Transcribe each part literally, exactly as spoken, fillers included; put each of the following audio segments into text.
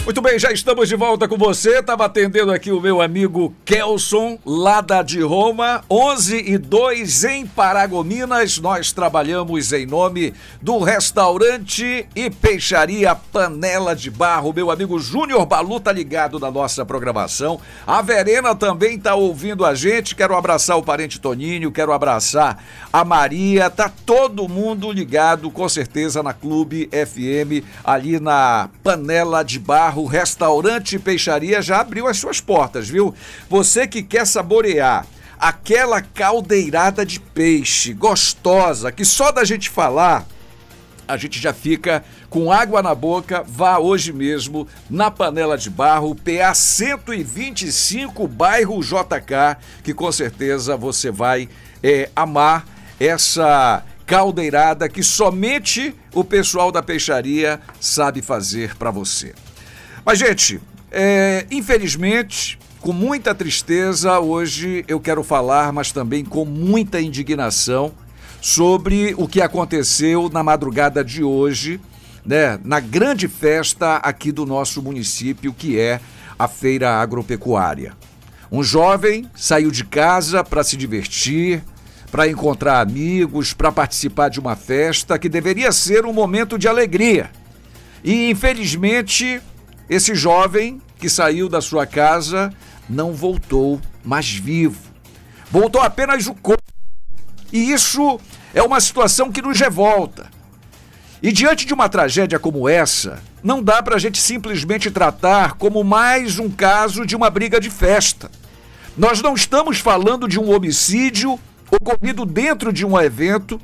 Muito bem, já estamos de volta com você. Estava atendendo aqui o meu amigo Kelson, lá da de Roma, onze e dois em Paragominas. Nós trabalhamos em nome do restaurante e peixaria Panela de Barro. Meu amigo Júnior Balu tá ligado na nossa programação. A Verena também está ouvindo a gente. Quero abraçar o parente Toninho, quero abraçar a Maria. Tá todo mundo ligado, com certeza, na Clube F M, ali na Panela de Barro. O restaurante e peixaria já abriu as suas portas, viu? Você que quer saborear aquela caldeirada de peixe gostosa, que só da gente falar a gente já fica com água na boca, vá hoje mesmo na Panela de Barro, P A cento e vinte e cinco, bairro J K, que com certeza você vai é, amar essa caldeirada que somente o pessoal da peixaria sabe fazer para você. Mas, gente, é, infelizmente, com muita tristeza, hoje eu quero falar, mas também com muita indignação, sobre o que aconteceu na madrugada de hoje, né, na grande festa aqui do nosso município, que é a Feira Agropecuária. Um jovem saiu de casa para se divertir, para encontrar amigos, para participar de uma festa que deveria ser um momento de alegria. E, infelizmente, esse jovem que saiu da sua casa não voltou mais vivo. Voltou apenas o corpo. E isso é uma situação que nos revolta. E diante de uma tragédia como essa, não dá para a gente simplesmente tratar como mais um caso de uma briga de festa. Nós não estamos falando de um homicídio ocorrido dentro de um evento,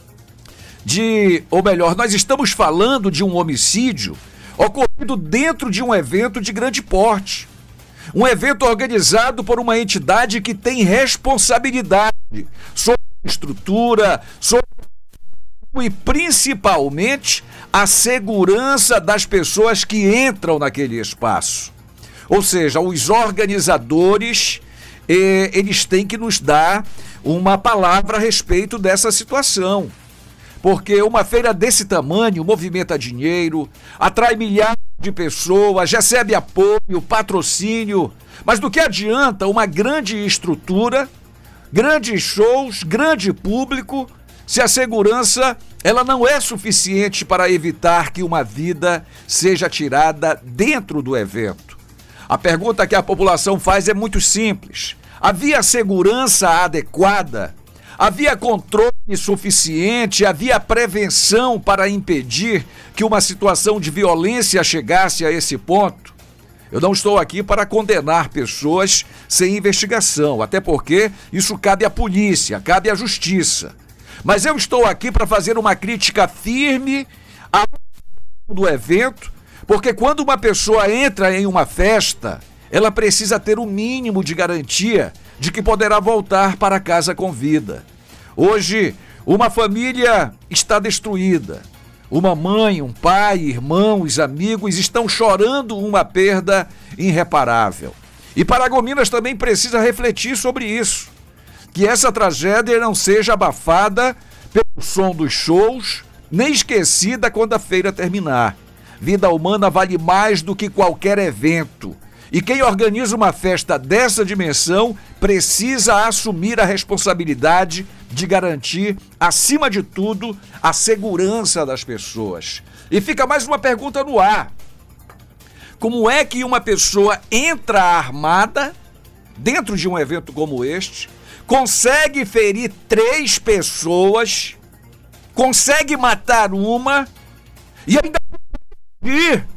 de, ou melhor, nós estamos falando de um homicídio ocorrido dentro de um evento de grande porte. Um evento organizado por uma entidade que tem responsabilidade sobre a estrutura, sobre e principalmente a segurança das pessoas que entram naquele espaço. Ou seja, os organizadores, eh, eles têm que nos dar uma palavra a respeito dessa situação. Porque uma feira desse tamanho movimenta dinheiro, atrai milhares de pessoas, recebe apoio, patrocínio. Mas do que adianta uma grande estrutura, grandes shows, grande público, se a segurança ela não é suficiente para evitar que uma vida seja tirada dentro do evento? A pergunta que a população faz é muito simples. Havia segurança adequada? Havia controle suficiente? Havia prevenção para impedir que uma situação de violência chegasse a esse ponto? Eu não estou aqui para condenar pessoas sem investigação, até porque isso cabe à polícia, cabe à justiça. Mas eu estou aqui para fazer uma crítica firme ao do evento, porque quando uma pessoa entra em uma festa, ela precisa ter o mínimo de garantia de que poderá voltar para casa com vida. Hoje, uma família está destruída. Uma mãe, um pai, irmãos, amigos estão chorando uma perda irreparável. E Paragominas também precisa refletir sobre isso. Que essa tragédia não seja abafada pelo som dos shows, nem esquecida quando a feira terminar. Vida humana vale mais do que qualquer evento. E quem organiza uma festa dessa dimensão precisa assumir a responsabilidade de garantir, acima de tudo, a segurança das pessoas. E fica mais uma pergunta no ar. Como é que uma pessoa entra armada dentro de um evento como este, consegue ferir três pessoas, consegue matar uma e ainda fugir?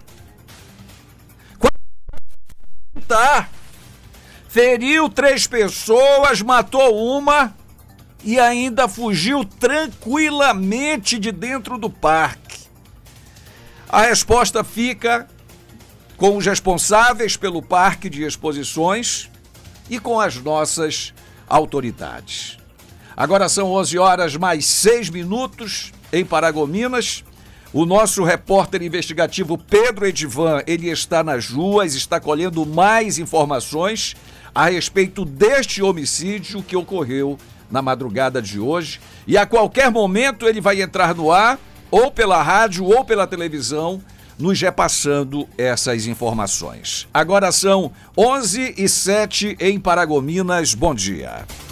Tá. Feriu três pessoas, matou uma e ainda fugiu tranquilamente de dentro do parque. A resposta fica com os responsáveis pelo parque de exposições e com as nossas autoridades. Agora são onze horas mais seis minutos em Paragominas. O nosso repórter investigativo Pedro Edivan, ele está nas ruas, está colhendo mais informações a respeito deste homicídio que ocorreu na madrugada de hoje. E a qualquer momento ele vai entrar no ar, ou pela rádio ou pela televisão, nos repassando essas informações. Agora são onze e sete em Paragominas. Bom dia.